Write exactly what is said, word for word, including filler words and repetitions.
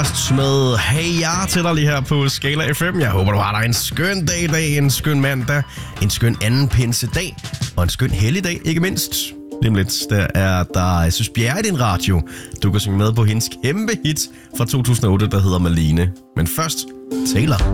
med Hey Ja til dig lige her på Skala F M. Jeg håber, du har dig en skøn dag i dag, en skøn mandag, en skøn anden pinsedag og en skøn helligdag, ikke mindst. Lige om lidt, der er der Søs Bjerre i din radio. Du kan synge med på hendes kæmpe hit fra to tusind og otte, der hedder Malene. Men først, Taylor.